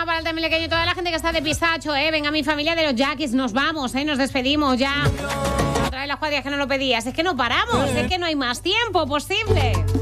programa para el Temilequeño y toda la gente que está de pistacho, Venga, mi familia de los Yaquis, nos vamos, nos despedimos ya. Otra vez las cuadrillas que no lo pedías. Es que no paramos, es que no hay más tiempo posible.